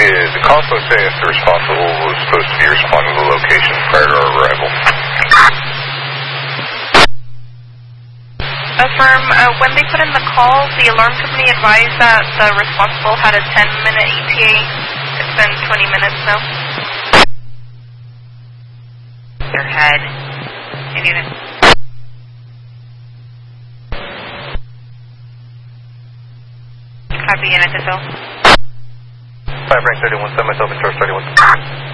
The call post saying if the responsible was supposed to be responding to the location prior to our arrival. Affirm, when they put in the call, the alarm company advised that the responsible had a 10-minute ETA. It's been 20 minutes now. Their head. Unit. Copy, unit to fill. 5 rank 31, send myself in charge 31.